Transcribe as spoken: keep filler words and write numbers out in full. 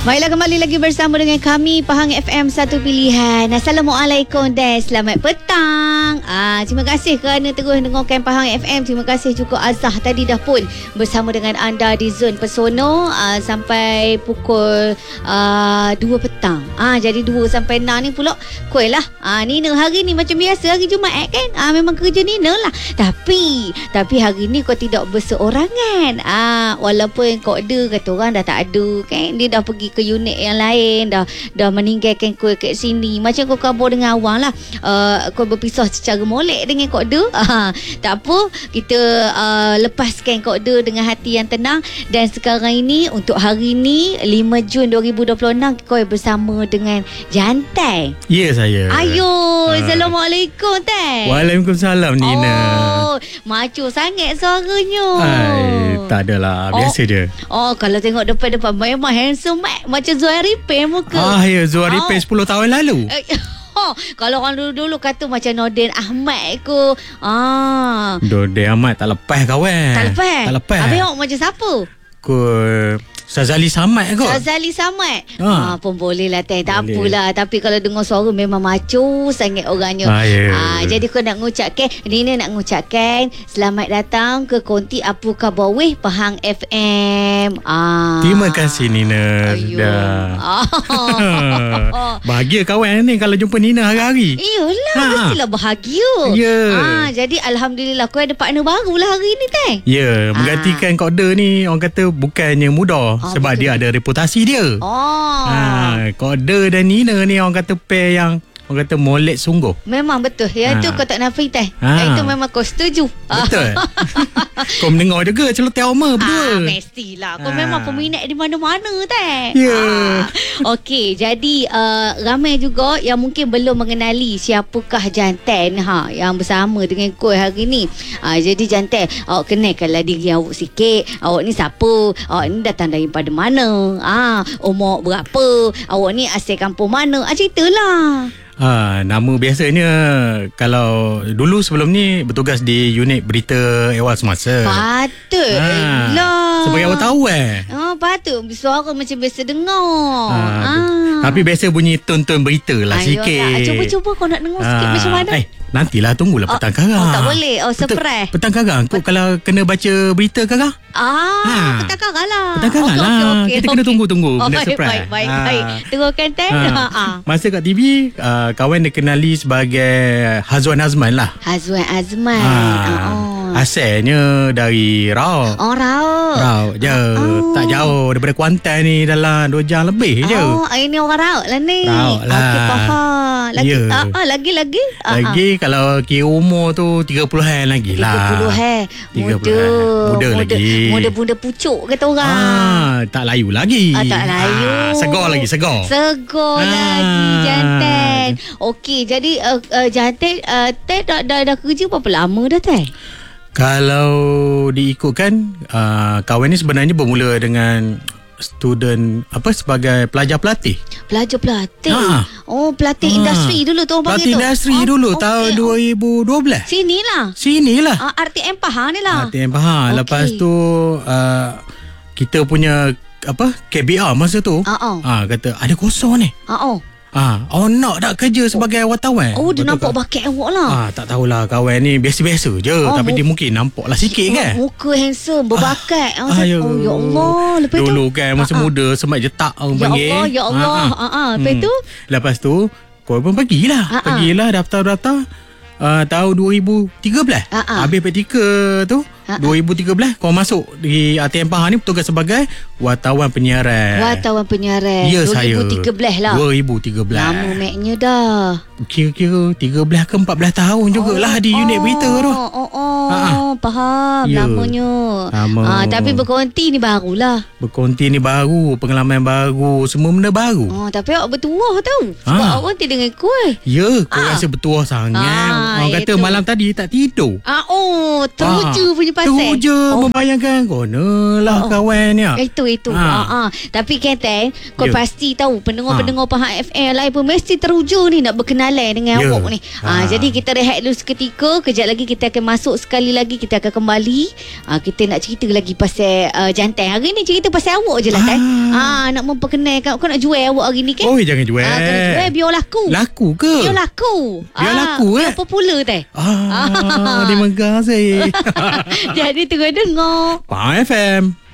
Baiklah, kembali lagi bersama dengan kami Pahang F M Satu Pilihan. Assalamualaikum dan selamat petang. Ah, terima kasih kerana terus dengarkan Pahang F M. Terima kasih juga Azah tadi dah pun bersama dengan anda di Zon Persono ah, sampai pukul ah, dua petang. Ah, jadi dua sampai enam ni pula kuih lah. Ah, Nina hari ni macam biasa hari Jumaat kan. Ah, memang kerja Nina lah. Tapi tapi hari ni kau tidak berseorangan. Ah, walaupun kau ada kata orang dah tak ada kan. Dia dah pergi ke unit yang lain, dah dah meninggalkan kau kat sini. Macam kau kabur dengan awang lah, uh, kau berpisah secara molek dengan Kok De. uh, tak apa, kita uh, lepaskan Kok De dengan hati yang tenang. Dan sekarang ini untuk hari ini lima Jun dua ribu dua puluh enam kau bersama dengan Jantai. Ya, saya. Ayo, uh. Assalamualaikum Tay. Waalaikumsalam Nina. Oh, macu sangat suaranya. Hai, tak adalah, biasa oh. je. Oh, kalau tengok depan-depan memang handsome mat. Macam Zuhairi Pen muka. Ah, ya, Zuhairi Pen oh. sepuluh tahun lalu. Oh, kalau orang dulu-dulu kata macam Nordin Ahmad ko. Ah. Nordin Ahmad tak lepas kawan. Tak lepas. Tak lepas. Habis awak macam siapa? Ko Sazali Samad kot. Sazali Samad. Ha. Ah, pun boleh lah Tay. Tak apalah. Tapi kalau dengar suara memang macu sangat orangnya. Ah, yeah. ah, jadi kau nak ngucapkan, Nina nak ngucapkan selamat datang ke konti Apa Khabar Weh Pahang F M. Ah. Terima kasih Nina. Dah. Ah. Bahagia kawan ni kalau jumpa Nina hari-hari. Iyalah, ha. Mestilah bahagia. Ya. Yeah. Ah, jadi alhamdulillah kau ada partner baru lah hari ni Tay. Ya, yeah, menggantikan ah. Kok De ni orang kata bukannya mudah. Oh, sebab betul. Dia ada reputasi dia. Oh. Ha, Kok De dan Nina ni orang kata pair yang orang kata molek sungguh. Memang betul. Yang ha. tu kau tak nafi Tay. Ha. Itu memang kau setuju. Betul. Kau mendengar juga celoteh Omar berdua. Ah, mestilah. Kau ha. memang peminat di mana-mana Tay. Ya. Yeah. Ah. Okey, jadi uh, ramai juga yang mungkin belum mengenali siapakah Jantan ha yang bersama dengan kau hari ni. Ah, jadi Jantan, awak kenalkanlah diri awak sikit. Awak ni siapa? Awak ni datang daripada mana? Ah, umur berapa? Awak ni asal kampung mana? Ah, ceritalah. Ha, nama biasanya kalau dulu sebelum ni bertugas di unit berita awal semasa. Patut ha, lah. Sebagai awak tahu eh. Oh, patut suara macam biasa dengar. Ha, ah. Tapi biasa bunyi ton-ton berita lah. Ayolah, sikit. Cuba-cuba kau nak dengar ha. sikit macam mana? Eh, nantilah tunggulah petang oh, karang. Oh, tak boleh. Oh, surprise. Petang karang. Kau kalau kena baca berita karang? Ah, ha. petang karang lah. Petang karang okay, lah. Okay, okay, Kita okay. kena tunggu-tunggu. Oh, kena baik, surprise. Baik, baik, ha. baik. Tengokkan Tan. Ha. Ha. Masa kat T V, uh, kawan dia kenali sebagai Hazwan Azman lah. Hazwan Azman. Ha. Oh. Asalnya dari Rauk. Oh, Rauk. Rauk je. Oh. Tak jauh daripada Kuantan ni, dalam dua jam lebih je. Oh, ini orang Rauk lah ni. Rauk lah. Okey, faham. Lagi, yeah. ah, ah, lagi-lagi. Lagi ah, kalau kira umur tu tiga puluhan lagi lah. tiga puluh eh. Muda. Muda lagi. Muda-muda pucuk kata orang. Ah, tak layu lagi. Ah, tak layu. Ah, segar lagi, segar. Segar ah. lagi, Jantan. Okey, jadi uh, uh, Jantan, uh, Tan dah, dah, dah kerja berapa lama dah, Tan? Kalau diikutkan, uh, kawan ni sebenarnya bermula dengan student apa sebagai pelajar pelatih. Pelajar pelatih. Ha. Oh, pelatih ha. industri dulu tu orang panggil tu. Pelatih industri oh, dulu okay. tahun dua ribu dua belas. Sinilah. Sinilah. Ah, R T M Pahang ni lah. R T M Pahang. Okay. Lepas tu uh, kita punya apa K B R masa tu. Uh-oh. Ah, kata ada kosong ni. Oh. Ah, oh nak tak kerja sebagai wartawan. Oh, dia nampak kan? Bakat awak lah. Ah, tak tahulah kawan ni biasa-biasa je, oh, tapi mu- dia mungkin nampak lah sikit kan. Muka handsome, berbakat. Ah, ah, ya. Oh, ya Allah. Lepas dulu tu, kan masa ah, muda semak jetak orang ya panggil. Allah, ya Allah. Ah, ah. ah, ah. Lepas hmm. tu? Lepas tu, kau pun pergilah. Ah, pergilah daftar-daftar. Uh, tahun dua ribu tiga belas uh, uh. habis praktikal tu uh, uh. dua ribu tiga belas kau masuk di R T M Pahang ni bertugas sebagai wartawan penyiaran. Wartawan penyiaran. Ya, dua ribu tiga belas saya lah. dua ribu tiga belas lama maknya dah. Kira-kira tiga belas ke empat belas tahun jugalah oh, di unit oh, berita tu. Oh, oh, oh uh-huh. faham. Ya. Lamanya. Lama. Ah, tapi berkonti ni barulah. Berkonti ni baru, pengalaman baru, semua benda baru. Oh, tapi awak bertuah tau. Sebab ah. awak konti dengan kuih. Ya, kau ah. rasa bertuah sangat. Ah. Orang kata itu. Malam tadi tak tidur. Ah, oh, teruja ah. punya pasal. Teruja oh. membayangkan konalah oh. kawan ni. Itu itu. Ah. Ah, ah. Tapi Kenten, kau yeah. pasti tahu pendengar-pendengar ah. Pahang F M lain pun mesti teruja ni nak berkenalan dengan yeah. awak ni. Ah. Ah. Jadi kita rehat dulu seketika. Kejap lagi kita akan masuk sekali lagi lagi kita akan kembali. Uh, kita nak cerita lagi pasal uh, jantan. Hari ni cerita pasal awak je lah, Tan. Ah, nak memperkenalkan. Kau nak jual awak hari ni kan? Oh, jangan jual. Ah, kena jual biar laku. Laku ke? Biar laku. Biar ah, laku eh? Biar popular, Tan. Ah, terima kasih. Jadi tengok dengar Pahang F M.